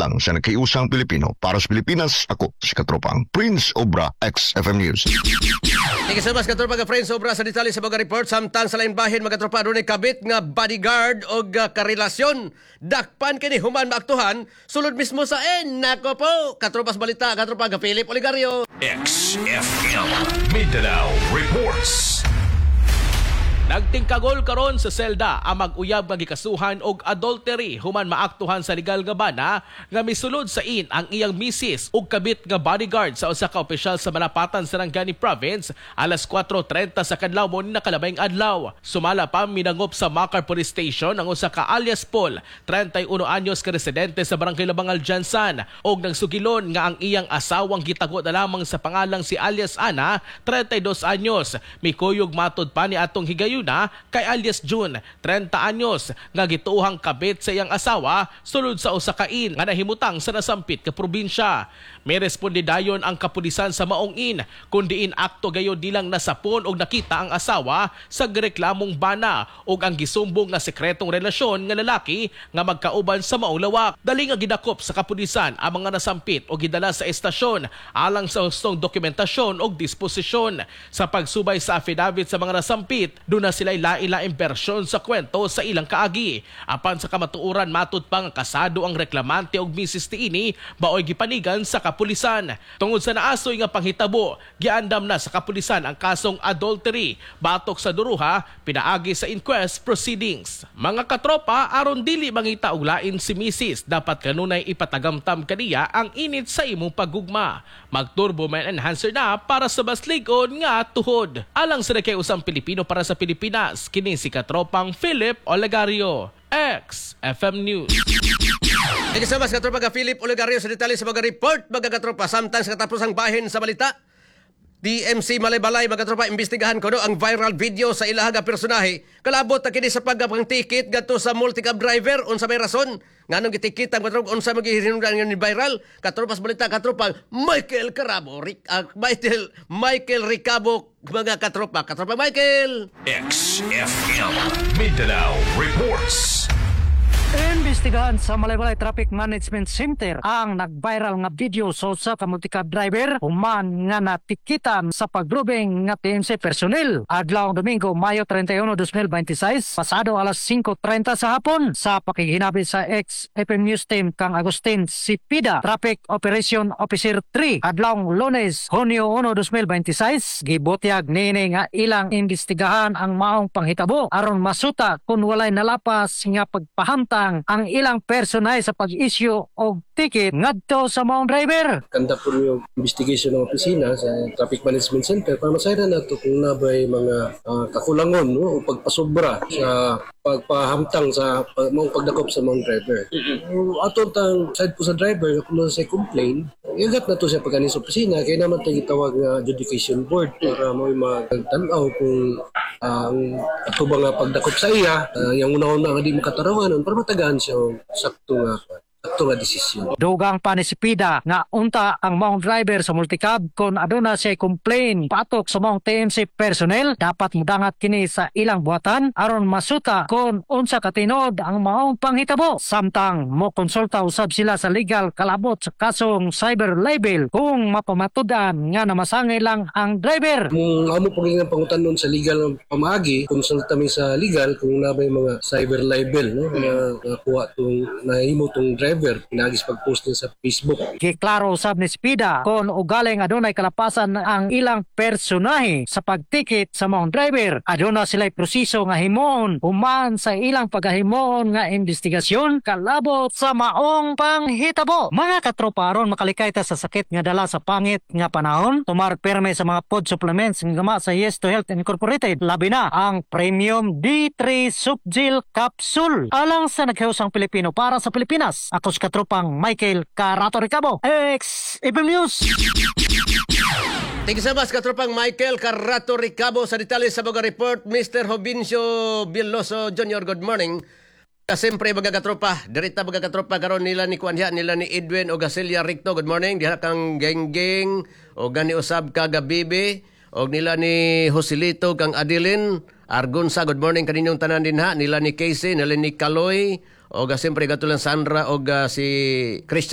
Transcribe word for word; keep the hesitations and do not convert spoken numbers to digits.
lang sa nakiusang Pilipino para sa Pilipinas. Ako si Katropang Prince Obra, X F M News. Thank you so much, katropa ka Prince Obra sa detalye sa mga report. Samtang sa lain bahin, mga katropa, doon ay kabit nga bodyguard o uh, karelasyon. Dakpan kini human maaktuhan, sulod mismo sa en. Nako po, katropa sa balita, katropa ka Philip Olegario. X F M Mindanao Reports. Nagtingkagol karon sa selda ang mag-uyab nga gikasuhan og adultery human maaktuhan sa legal nga bana nga misulod sa in ang iyang misis ug kabit nga bodyguard sa usa ka opisyal sa Malapatan, Sarangani Province alas kwatro trenta sa kadlawon nakalabayng adlaw. Sumala pa minangop sa Macar Police Station ang usa ka alias Paul, treinta y uno anyos ka residente sa Barangay Labangal, Jansan, og nagsugilon nga ang iyang asawang gitago na lamang sa pangalang si alias Ana, treinta y dos anyos. Mikuyog matud pa ni atong higayon na kay alias June, treinta anyos, nga gituohang kabit sa iyang asawa sulod sa usa ka in nga nahimutang sa nasampit ka probinsya. May responde dayon ang kapulisan sa maong in kun diin akto gayon dilang nasapon og nakita ang asawa sa reklamong bana og ang gisumbong nga sekretong relasyon nga lalaki nga magkauban sa maong lawak. Dali nga gidakop sa kapulisan ang mga nasampit o gidala sa estasyon alang sa hustong dokumentasyon og disposisyon. Sa pagsubay sa affidavit sa mga nasampit, na sila'y lain-laing bersyon sa kwento sa ilang kaagi. Apan sa kamatuoran matud pang kasado ang reklamante og misis tiini baoy gipanigan sa kapulisan. Tungod sa naasoy nga panghitabo, giandam na sa kapulisan ang kasong adultery. Batok sa duruha, pinaagi sa inquest proceedings. Mga katropa, aron dili mangita og lain si misis, dapat kanunay ipatagamtam kaniya ang init sa imong paggugma. Mag-turbo man enhancer na para sa basligon nga tuhod. Alang sa kay usang Pilipino para sa Pilipinas, kini si katropang Philip Olegario, X F M News. Thank you so much, katropa ka Philip Olegario sa detalye sa mga report, mga katropa. Samtang sa katapusang bahin sa balita, D M C Malay-Balay, mga katropa, imbestigahan ko no ang viral video sa ilaha nga personahe. Kalabot na kini sa pagkapang ticket gato sa multi-cab driver. Unsa may rason nganong gitikit ang katropa, unsa magihinungdan nga ni viral. Katropa sa balita, katropa Michael Carabo, Rick, uh, Michael Michael Ricabo, mga katropa. Katropa Michael. X F M Mindanao Reports. Imbestigahan sa Malay-Balay Traffic Management Center ang nag-viral nga video sa usa ka multi-cab driver human nga natikitan sa pagrubing nga T M C personnel. Adlaw Domingo, Mayo treinta y uno, dos mil veintiséis, pasado alas singko treinta sa hapon, sa pakikinabi sa X F M News Team kang Agustin Sipida, Traffic Operation Officer three. Adlaw Lunes, Hunyo uno, dos mil veintiséis, gibutyag nini nga ilang imbestigahan ang maong panghitabo aron masuta kung walay nalapas nga pagpahamtang ang ilang personay sa pag-issue og ticket ngadto sa maong driver. Kanda po yung investigation ng opisina sa Traffic Management Center para masayran nato kung nabay mga uh, kakulangon no, o pagpasobra sa pagpahamtang sa pag, maong pagdakop sa maong driver. Mm-hmm. Ato tang side po sa driver kung sa complain, igat na to siya pagkanin sa opisina kaya naman tayo gitawag nga adjudication board para mo magtanaw kung uh, ang ato ba nga pagdakop sa iya, uh, yung una-una nga di makatarawanan para matagaan siya sakto nga sakto nga desisyon. Dugang pa ni Sipida nga unta ang maong driver sa multicab kung aduna siya complain patok sa maong T M C personnel, dapat mudangat kini sa ilang buhatan aron masuta kung unsa katinod ang maong panghitabo. Samtang mo konsulta usab sila sa legal kalabot sa kasong cyber libel kung mapamatudan nga namasangay lang ang driver. Kung amo po nga pangutanon sa legal pamaagi, konsulta mi sa legal kung nabay mga cyber libel no na nakuha tong nahimo tong driver pinagis pag-post niya sa Facebook. Giklaro usab ni Sipida kung ugaling adunay kalapasan ang ilang personahe sa pagtikit sa maong driver. Aduna sila'y proseso nga himoon human sa ilang pagahimoon nga investigasyon kalabot sa maong panghitabo. Mga katropa, aron makalikay ta sa sakit nga dala sa pangit nga panahon, tumar perme sa mga food supplements nga gama sa Yes to Health Incorporated, labi na ang Premium D three Subgel Capsule alang sa naghiusang Pilipino para sa Pilipinas. Ako si katropang Michael Carato Ricabo, X F M News. Thank you so much, katropang Michael Carato Ricabo sa detalye sa mga report. Mister Hobincio Biloso Junior, good morning. Siyempre mga katropa, dirita mga katropa karon nila ni Kuanha, nila ni Edwin o Gacelia Ricto, good morning. Diha kang Genggeng o gani usab ka Gabibi o nila ni Joselito kang Adeline Argonsa, good morning kaninyong tanan din ha. Nila ni Casey, nila ni Kaloy o siyempre gatulang Sandra o si Christian